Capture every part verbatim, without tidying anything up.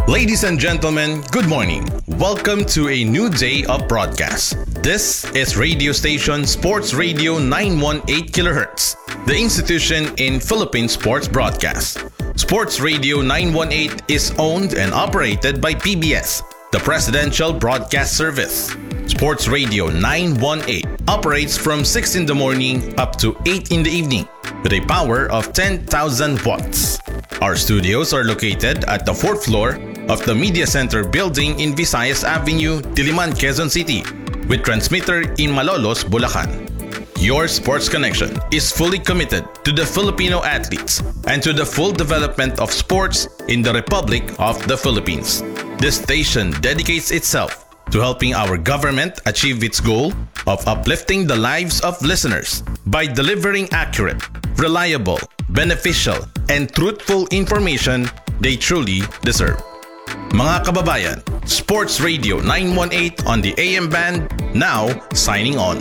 Ladies and gentlemen, good morning. Welcome to a new day of broadcast. This is radio station Sports Radio nine one eight kilohertz, the institution in Philippine sports broadcast. Sports Radio nine one eight is owned and operated by P B S, the Presidential Broadcast Service. Sports Radio nine one eight operates from six in the morning up to eight in the evening with a power of ten thousand watts. Our studios are located at the fourth floor of the Media Center building in Visayas Avenue, Diliman, Quezon City, with transmitter in Malolos, Bulacan. Your sports connection is fully committed to the Filipino athletes and to the full development of sports in the Republic of the Philippines. This station dedicates itself to helping our government achieve its goal of uplifting the lives of listeners by delivering accurate, reliable, beneficial, and truthful information they truly deserve. Mga kababayan, Sports Radio nine one eight on the A M band, now signing on.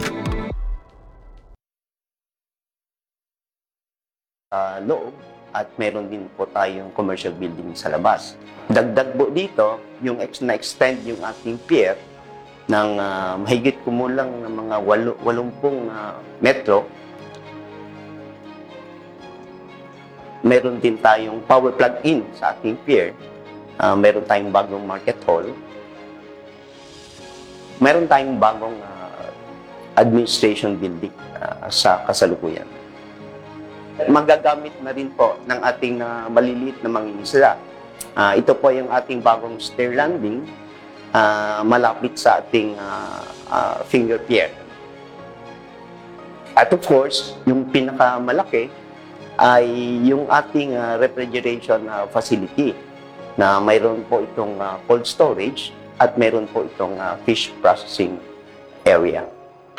Uh, loob at meron din po tayong commercial building sa labas. Dagdag po dito, yung ex na-extend yung ating pier ng uh, mahigit kumulang ng mga walo, walumpung uh, metro. Meron din tayong power plug-in sa ating pier. Uh, meron tayong bagong market hall. Meron tayong bagong uh, administration building uh, sa kasalukuyan. Magagamit na rin po ng ating uh, maliliit na mangingisda. Uh, ito po yung ating bagong stair landing uh, malapit sa ating uh, uh, finger pier. At of course, yung pinakamalaki ay yung ating uh, refrigeration uh, facility na mayroon po itong uh, cold storage at mayroon po itong uh, fish processing area.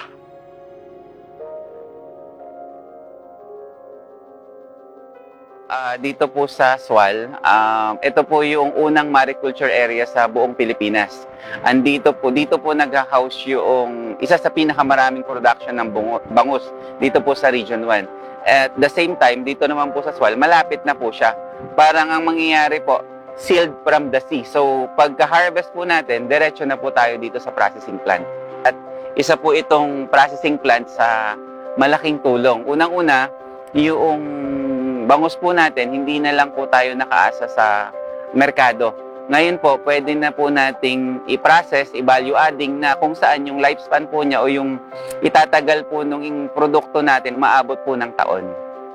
Uh, dito po sa Sual, um, ito po yung unang mariculture area sa buong Pilipinas. Andito po, dito po nag-house yung isa sa pinakamaraming production ng bangus dito po sa Region one. At the same time, dito naman po sa Sual, malapit na po siya. Parang ang mangyayari po, sealed from the sea. So, pagka-harvest po natin, diretso na po tayo dito sa processing plant. At isa po itong processing plant sa malaking tulong. Unang-una, yung bangus po natin, hindi na lang po tayo nakaasa sa merkado. Ngayon po, pwede na po nating i-process, i-value adding na kung saan yung lifespan po niya o yung itatagal po nung produkto natin, maabot po ng taon.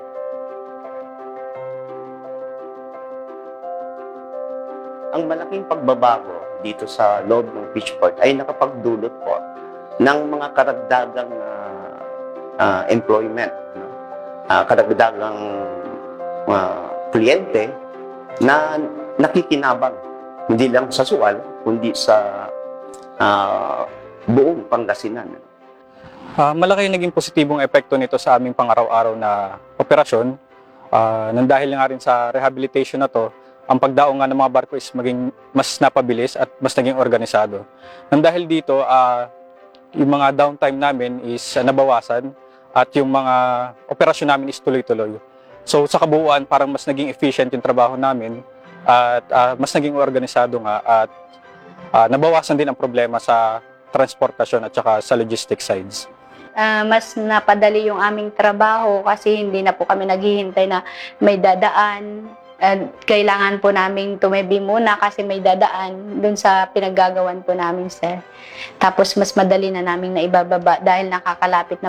Ang malaking pagbabago dito sa loob ng Fishport ay nakapagdulot po ng mga karagdagang uh, uh, employment, no? uh, karagdagang uh, kliyente na nakikinabang hindi lang sa Sual, kundi sa uh, buong Pangasinan. Uh, malaki naging positibong epekto nito sa aming pang-araw-araw na operasyon. Uh, nang dahil nga rin sa rehabilitation na to, ang pagdaong nga ng mga barko is maging mas napabilis at mas naging organisado. Nang dahil dito, uh, yung mga downtime namin is uh, nabawasan at yung mga operasyon namin is tuloy-tuloy. So sa kabuuan, parang mas naging efficient yung trabaho namin at uh, mas naging organisado nga at uh, nabawasan din ang problema sa transportasyon at saka sa logistics sides. Uh, mas napadali yung aming trabaho kasi hindi na po kami naghihintay na may dadaan. And kailangan po namin tumabi muna kasi may dadaan dun sa pinaggagawan po namin, sir. Tapos mas madali na namin na ibababa dahil nakakalapit na